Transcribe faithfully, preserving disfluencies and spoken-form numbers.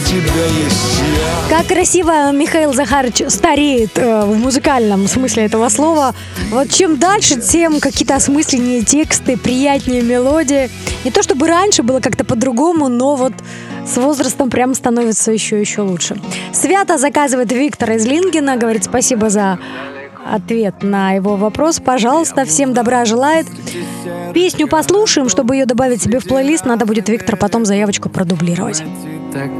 тебя есть я. Как красиво Михаил Захарович стареет э, в музыкальном смысле этого слова. Вот чем дальше, тем какие-то осмысленнее тексты, приятнее мелодии. Не то чтобы раньше было как-то по-другому, но вот с возрастом прям становится еще-еще лучше. Свято заказывает Виктор из Лингина, говорит спасибо за ответ на его вопрос. Пожалуйста, всем добра желает. Песню послушаем, чтобы ее добавить себе в плейлист. Надо будет, Виктор, потом заявочку продублировать.